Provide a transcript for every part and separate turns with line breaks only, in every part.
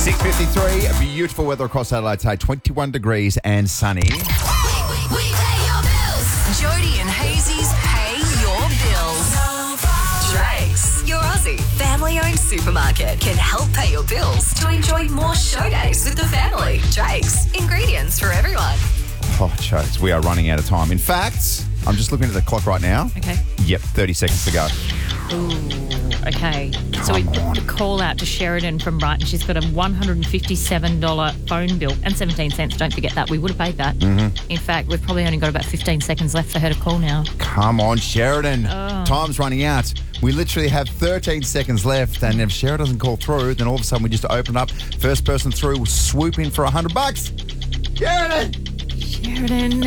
6:53, beautiful weather across Adelaide today, 21 degrees and sunny.
We pay your bills. Jody and Hazy's Pay Your Bills. Drake's, your Aussie family-owned supermarket, can help pay your bills to enjoy more show days with the family. Drake's, ingredients for everyone.
Oh, Chokes, we are running out of time. In fact, I'm just looking at the clock right now.
Okay.
Yep, 30 seconds to go.
Ooh, okay. So we call out to Sheridan from Brighton. She's got a $157 phone bill and 17 cents. Don't forget that. We would have paid that. Mm-hmm. In fact, we've probably only got about 15 seconds left for her to call now.
Come on, Sheridan. Time's running out. We literally have 13 seconds left, and if Sheridan doesn't call through, then all of a sudden we just open up. First person through will swoop in for $100. Sheridan!
Sheridan.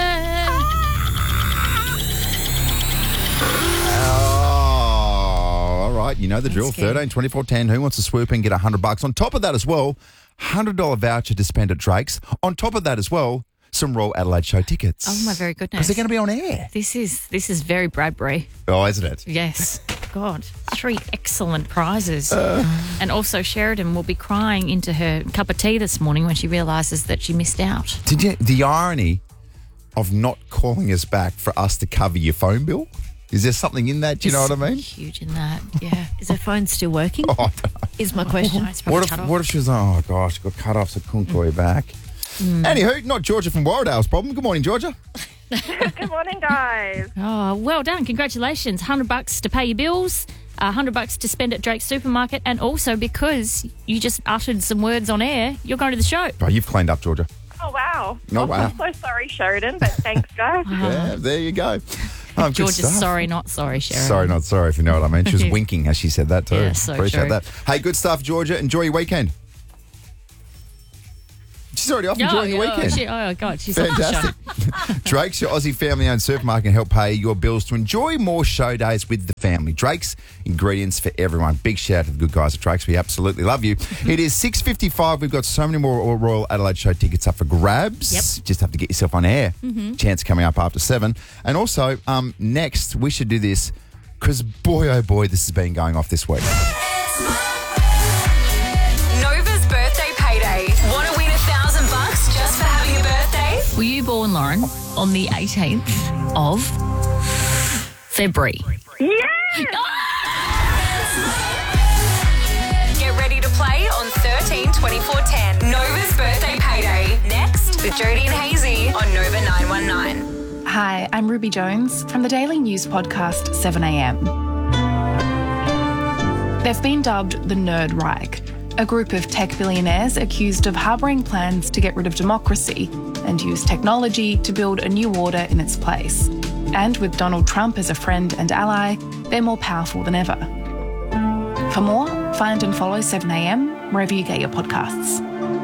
All right, you know the drill. 13, 24, 10. Who wants to swoop in and get $100? On top of that as well, $100 voucher to spend at Drake's. On top of that as well, some Royal Adelaide Show tickets.
Oh, my very goodness.
Because they're going to be on air.
This is very Bradbury.
Oh, isn't it?
Yes. God, 3 excellent prizes. And also Sheridan will be crying into her cup of tea this morning when she realises that she missed out.
Did you? The irony of not calling us back for us to cover your phone bill? Is there something in that? Do you know what I mean?
Huge in that, yeah.
Is her phone still working?
Oh, I don't know.
Is my question.
What if she was, oh gosh, got cut off, so couldn't call you back? Anywho, not Georgia from Warradale's problem. Good morning, Georgia.
Good morning, guys.
Oh, well done. Congratulations. $100 to pay your bills, $100 to spend at Drake's Supermarket, and also because you just uttered some words on air, you're going to the show.
Oh, you've cleaned up, Georgia.
Oh, wow.
Oh, wow.
I'm so sorry, Sheridan, but thanks, guys.
Yeah, there you go. Oh, good
Georgia's
stuff.
sorry, not sorry, Sheridan.
Sorry, not sorry, if you know what I mean. She was winking as she said that too.
Yeah, so
Appreciate
true.
that. Hey, good stuff, Georgia. Enjoy your weekend. She's already off enjoying the weekend.
Oh, God, she's on the
Fantastic.
show.
Drake's, your Aussie family-owned supermarket, can help pay your bills to enjoy more show days with the family. Drake's, ingredients for everyone. Big shout out to the good guys at Drake's. We absolutely love you. It is 6:55. We've got so many more Royal Adelaide Show tickets up for grabs.
Yep.
Just have to get yourself on air. Chance coming up after 7. And also, next, we should do this because, boy, oh boy, this has been going off this week.
Nova's birthday payday. Want to win $1,000 just for having a birthday?
Were you born, Lauren, on the 18th of February?
Yeah!
Get ready to play on 13-24-10. Nova's birthday payday. Next with Jody and Hazy on Nova 919.
Hi, I'm Ruby Jones from the daily news podcast 7am. They've been dubbed the Nerd Reich, a group of tech billionaires accused of harbouring plans to get rid of democracy and use technology to build a new order in its place. And with Donald Trump as a friend and ally, they're more powerful than ever. For more, find and follow 7am wherever you get your podcasts.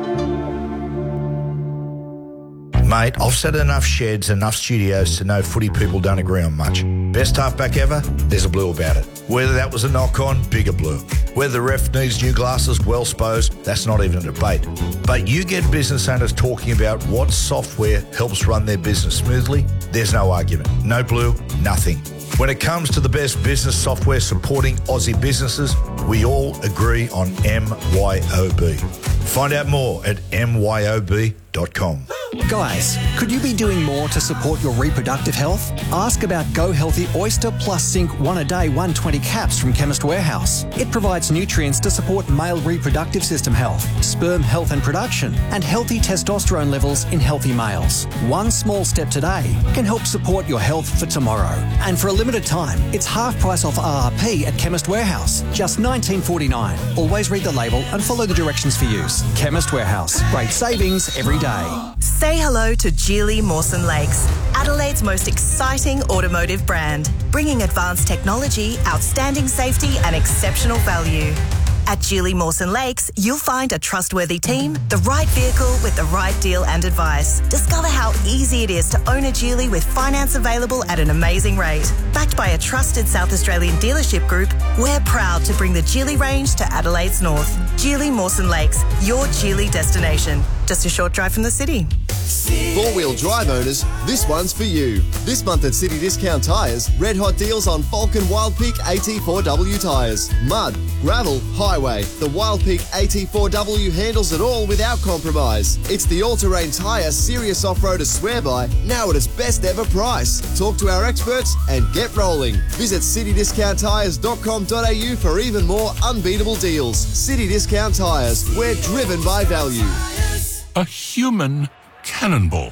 Mate, I've set enough sheds, enough studios to know footy people don't agree on much. Best halfback ever? There's a blue about it. Whether that was a knock-on, bigger blue. Whether the ref needs new glasses, well supposed, that's not even a debate. But you get business owners talking about what software helps run their business smoothly, there's no argument. No blue, nothing. When it comes to the best business software supporting Aussie businesses, we all agree on MYOB. Find out more at myob.com.
Guys, could you be doing more to support your reproductive health? Ask about Go Healthy Oyster Plus Zinc 1 a day 120 caps from Chemist Warehouse. It provides nutrients to support male reproductive system health, sperm health and production, and healthy testosterone levels in healthy males. One small step today can help support your health for tomorrow. And for a limited time, it's half price off RRP at Chemist Warehouse, just $19.49. Always read the label and follow the directions for use. Chemist Warehouse, great savings every day.
Say hello to Geely Mawson Lakes, Adelaide's most exciting automotive brand, bringing advanced technology, outstanding safety and exceptional value. At Geely Mawson Lakes, you'll find a trustworthy team, the right vehicle with the right deal and advice. Discover how easy it is to own a Geely with finance available at an amazing rate. Backed by a trusted South Australian dealership group, we're proud to bring the Geely range to Adelaide's north. Geely Mawson Lakes, your Geely destination. Just a short drive from the city.
Four-wheel drive owners, this one's for you. This month at City Discount Tyres, red hot deals on Falcon Wildpeak AT4W tyres. Mud, gravel, highway. The Wildpeak AT4W handles it all without compromise. It's the all-terrain tyre serious off-roader swear by, now at its best ever price. Talk to our experts and get rolling. Visit citydiscounttyres.com.au for even more unbeatable deals. City Discount Tyres, we're driven by value.
A human cannonball.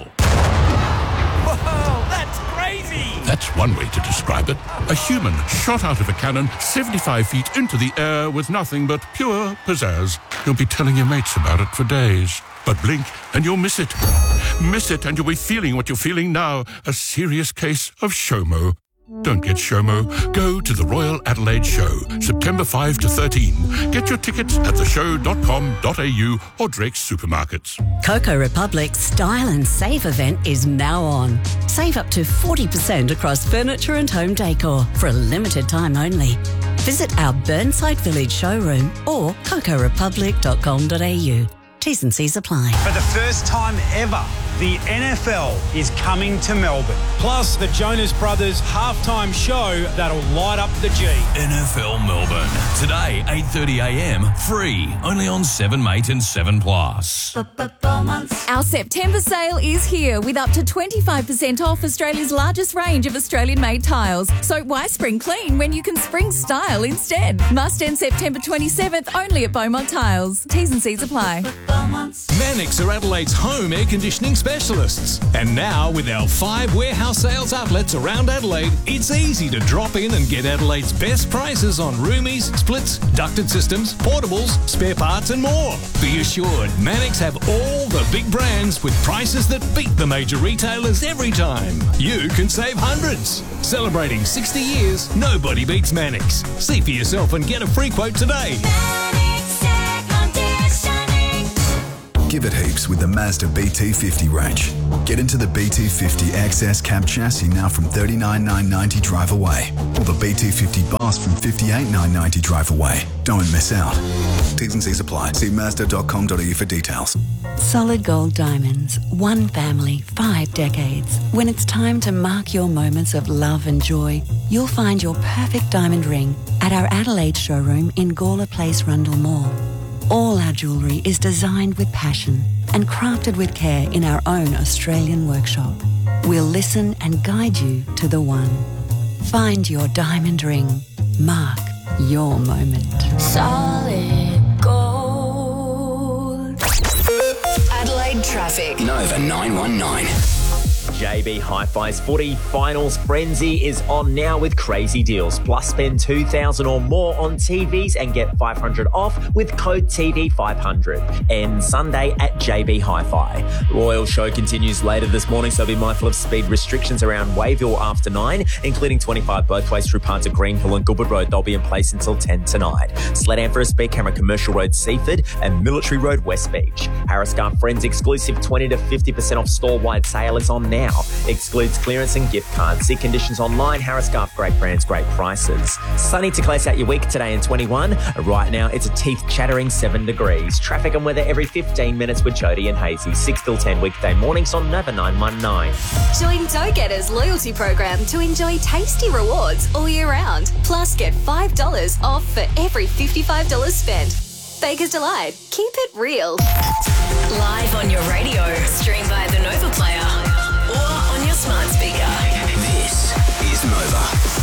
Whoa, that's crazy!
That's one way to describe it. A human shot out of a cannon 75 feet into the air with nothing but pure pizzazz. You'll be telling your mates about it for days. But blink and you'll miss it. Miss it and you'll be feeling what you're feeling now. A serious case of SHOMO. Don't get SHOMO. Go to the Royal Adelaide Show, September 5 to 13. Get your tickets at theshow.com.au or Drake's Supermarkets.
Coco Republic's Style and Save event is now on. Save up to 40% across furniture and home decor for a limited time only. Visit our Burnside Village showroom or cocorepublic.com.au. T's and C's apply.
For the first time ever, the NFL is coming to Melbourne. Plus, the Jonas Brothers halftime show that'll light up the G.
NFL Melbourne. Today, 8:30am, free. Only on 7 Mate and 7 Plus.
Our September sale is here with up to 25% off Australia's largest range of Australian-made tiles. So why spring clean when you can spring style instead? Must end September 27th only at Beaumont Tiles. T's and C's apply.
Mannix are Adelaide's home air conditioning specialists. And now, with our 5 warehouse sales outlets around Adelaide, it's easy to drop in and get Adelaide's best prices on roomies, splits, ducted systems, portables, spare parts and more. Be assured, Mannix have all the big brands with prices that beat the major retailers every time. You can save hundreds. Celebrating 60 years, nobody beats Mannix. See for yourself and get a free quote today.
Give it heaps with the Mazda BT50 range. Get into the BT50 XS cab chassis now from $39,990 drive away. Or the BT50 Boss from $58,990 drive away. Don't miss out. T's and C's apply. See Mazda.com.au for details.
Solid Gold Diamonds. One family, 5 decades. When it's time to mark your moments of love and joy, you'll find your perfect diamond ring at our Adelaide showroom in Gawler Place, Rundle Mall. All our jewellery is designed with passion and crafted with care in our own Australian workshop. We'll listen and guide you to the one. Find your diamond ring. Mark your moment.
Solid gold. Adelaide traffic.
Nova 919.
JB Hi-Fi's footy finals frenzy is on now with crazy deals. Plus, spend $2,000 or more on TVs and get $500 off with code TV500. And Sunday at JB Hi-Fi. Royal Show continues later this morning, so be mindful of speed restrictions around Wayville after 9, including 25 both ways through parts of Greenhill and Goodwood Road. They'll be in place until 10 tonight. Sled Am for a speed camera, Commercial Road, Seaford, and Military Road, West Beach. Harriscar Friends exclusive 20 to 50% off store-wide sale is on now. Excludes clearance and gift cards. See conditions online. Harris Scarf, great brands, great prices. Sunny to close out your week today in 21. Right now, it's a teeth-chattering 7 degrees. Traffic and weather every 15 minutes with Jody and Hazy. 6 till 10 weekday mornings on Nova 919.
Join Dough Getters loyalty program to enjoy tasty rewards all year round. Plus, get $5 off for every $55 spent. Baker's Delight. Keep it real.
Live on your radio. Stream via the Nova Player. Or on your smart speaker.
This is Nova.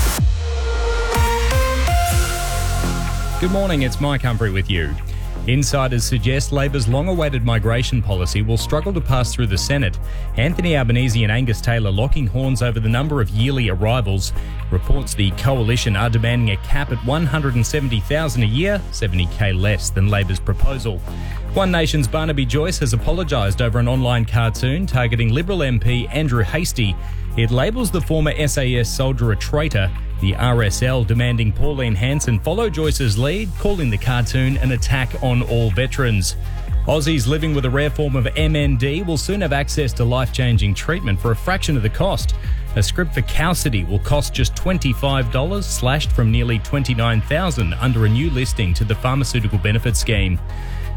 Good morning, it's Mike Humphrey with you. Insiders suggest Labor's long-awaited migration policy will struggle to pass through the Senate. Anthony Albanese and Angus Taylor locking horns over the number of yearly arrivals. Reports the coalition are demanding a cap at $170,000 a year, $70,000 less than Labor's proposal. One Nation's Barnaby Joyce has apologised over an online cartoon targeting Liberal MP Andrew Hastie. It labels the former SAS soldier a traitor. The RSL demanding Pauline Hanson follow Joyce's lead, calling the cartoon an attack on all veterans. Aussies living with a rare form of MND will soon have access to life-changing treatment for a fraction of the cost. A script for Cowcity will cost just $25, slashed from nearly $29,000 under a new listing to the Pharmaceutical Benefit Scheme.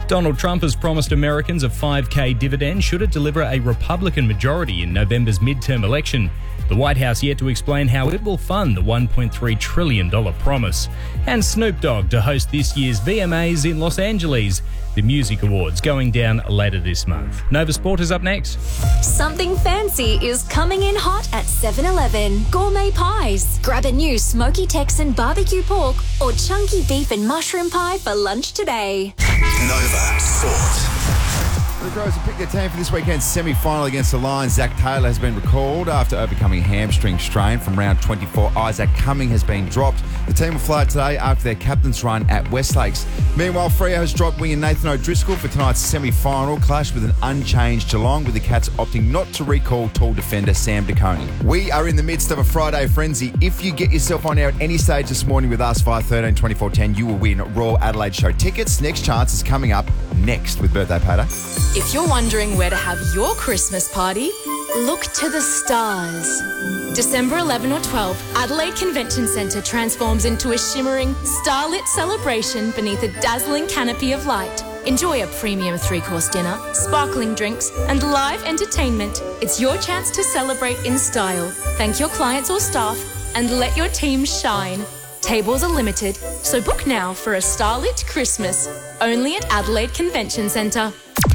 Donald Trump has promised Americans a $5K dividend should it deliver a Republican majority in November's midterm election. The White House yet to explain how it will fund the $1.3 trillion promise. And Snoop Dogg to host this year's VMAs in Los Angeles. The music awards going down later this month. Nova Sport is up next.
Something fancy is coming in hot at 7-Eleven. Gourmet pies. Grab a new smoky Texan barbecue pork or chunky beef and mushroom pie for lunch today.
Nova Sport.
The Crows have picked their team for this weekend's semi-final against the Lions. Zach Taylor has been recalled after overcoming a hamstring strain from round 24. Isaac Cumming has been dropped. The team will fly today after their captain's run at Westlakes. Meanwhile, Freo has dropped winger Nathan O'Driscoll for tonight's semi-final clash with an unchanged Geelong, with the Cats opting not to recall tall defender Sam DeConey. We are in the midst of a Friday frenzy. If you get yourself on air at any stage this morning with us via 13 24 10, you will win Royal Adelaide Show tickets. Next chance is coming up next with Birthday Payday.
If you're wondering where to have your Christmas party, look to the stars. December 11 or 12, Adelaide Convention Centre transforms into a shimmering, starlit celebration beneath a dazzling canopy of light. Enjoy a premium 3-course dinner, sparkling drinks, and live entertainment. It's your chance to celebrate in style. Thank your clients or staff, and let your team shine. Tables are limited, so book now for a starlit Christmas. Only at Adelaide Convention Centre.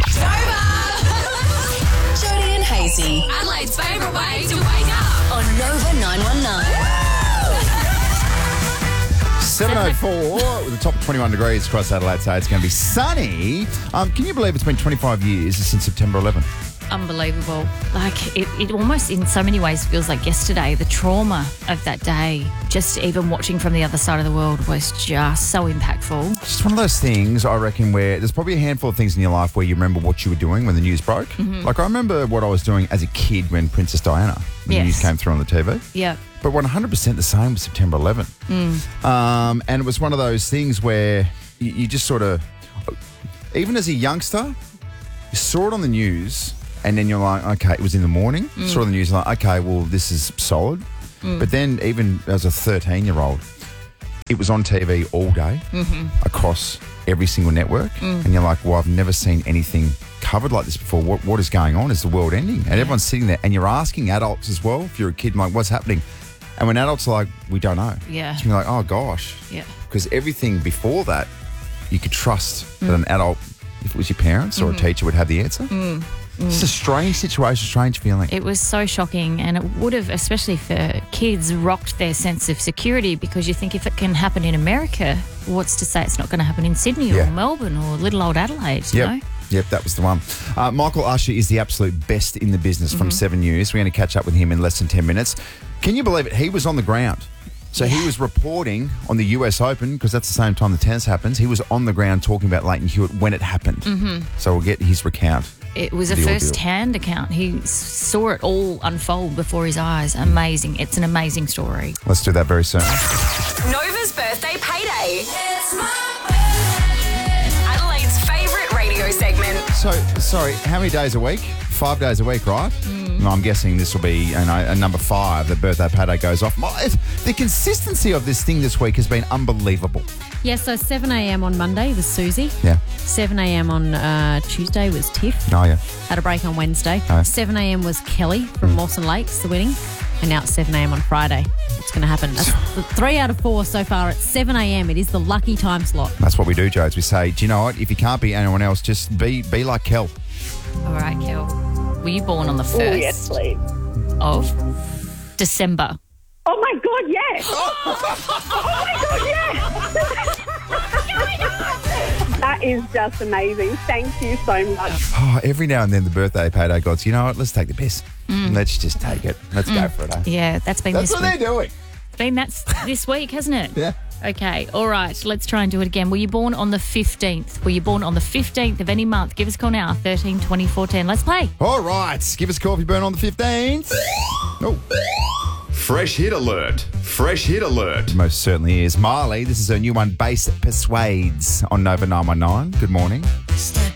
Jody and Hazy. Adelaide's favourite way to wake up on Nova 919.
7:04 with a top 21 degrees across Adelaide, so it's going to be sunny. Can you believe it's been 25 years since September 11?
Unbelievable. Like, it almost in so many ways feels like yesterday. The trauma of that day, just even watching from the other side of the world, was just so impactful.
Just one of those things, I reckon, where there's probably a handful of things in your life where you remember what you were doing when the news broke.
Mhm.
Like, I remember what I was doing as a kid when Princess Diana, the
Yes.
news came through on the TV.
Yeah.
But 100% the same with September 11. And it was one of those things where you just sort of, even as a youngster, you saw it on the news and then you're like, okay, it was in the morning, saw it on the news, like, okay, well, this is solid. But then even as a 13-year-old, it was on TV all day across every single network. And you're like, well, I've never seen anything covered like this before. What is going on? Is the world ending? And everyone's sitting there, and you're asking adults as well, if you're a kid, like, what's happening? And when adults are like, we don't know.
Yeah.
So you're like, oh, gosh.
Yeah.
Because everything before that, you could trust that an adult, if it was your parents or a teacher, would have the answer. It's a strange situation, strange feeling.
It was so shocking, and it would have, especially for kids, rocked their sense of security, because you think if it can happen in America, what's to say it's not going to happen in Sydney or Melbourne or little old Adelaide, you know?
Yep, that was the one. Michael Usher is the absolute best in the business from 7 News. We're going to catch up with him in less than 10 minutes. Can you believe it? He was on the ground. So he was reporting on the US Open, because that's the same time the tennis happens. He was on the ground talking about Leighton Hewitt when it happened. So we'll get his recount.
It was a
The ordeal.
first-hand account. He saw it all unfold before his eyes. Amazing. It's an amazing story.
Let's do that very soon.
Nova's birthday payday. It's my birthday. Adelaide's favourite radio segment.
So, sorry, how many days a week? 5 days a week, right? No, I'm guessing this will be a number 5, the birthday payday goes off. The consistency of this thing this week has been unbelievable.
Yeah, so 7 a.m. on Monday was Susie.
Yeah.
7 a.m. on Tuesday was Tiff.
Oh, yeah.
Had a break on Wednesday.
Oh.
7 a.m. was Kelly from Mawson Lakes, the wedding. And now it's 7 a.m. on Friday. What's going to happen? That's 3 out of 4 so far. It's 7 a.m. It is the lucky time slot.
That's what we do, Jodes. We say, do you know what? If you can't be anyone else, just be like Kel.
All right, Kel. Were you born on the 1st
Oh, yes, please.
of December?
Oh, my God, yes. Oh, my God, yes. That is just amazing. Thank you so much.
Oh, every now and then the birthday payday gods, you know what? Let's take the piss. Let's just take it. Let's go for it. Eh?
Yeah, that's been
That's
this
what
week.
they're doing.
That's this week, hasn't it?
Yeah.
Okay, all right, let's try and do it again. Were you born on the 15th? Were you born on the 15th of any month? Give us a call now, 13 24 10. Let's play.
All right. Give us a call if you're born on the 15th. Oh.
Fresh hit alert. Fresh hit alert.
Most certainly is. Marley, this is her new one, Bass Persuades, on Nova 919. Good morning.